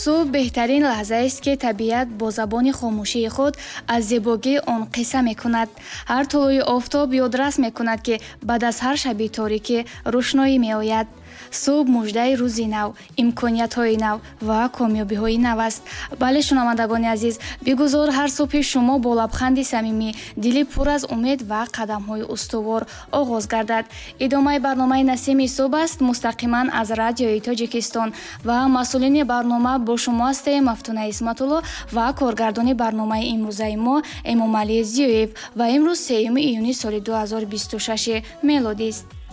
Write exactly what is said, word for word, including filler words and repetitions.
субҳ беҳтарин лаҳзаест, ки табиат бо забони хомӯшии худ аз зебогии он қисса мекунад. Ҳар тулӯи офтоб ёдрас мекунад, ки баъд аз ҳар шаби торикӣ рӯшноӣ меояд. Субҳ муждаи рӯзи нав, имкониятҳои нав ва комёбиҳои нав аст. Бале шунавандагони азиз, бигузор ҳар субҳи шумо бо лабханди самимӣ, дили пур аз умед ва қадамҳои устувор оғоз гардад. Идомаи барномаи Насими субҳ аст, мустақиман аз Радиои Тоҷикистон, ва масъулини барнома бо шумо ҳастем Мафтуна Исматулло ва коргардони барномаи имрӯзаи мо Эмомалӣ Зиёев. Ва имрӯз сеюми июни соли ду ҳазор бисту шаш мелодист.